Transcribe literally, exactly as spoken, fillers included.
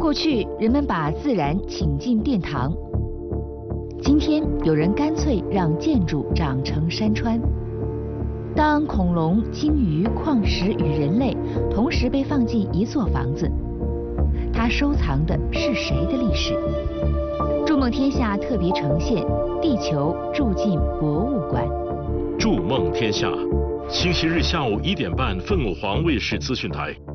过去人们把自然请进殿堂，今天有人干脆让建筑长成山川。当恐龙、鲸鱼、矿石与人类同时被放进一座房子，它收藏的是谁的历史？筑梦天下特别呈现《地球住进博物馆》。 筑梦天下，星期日下午一点半，凤凰卫视资讯台。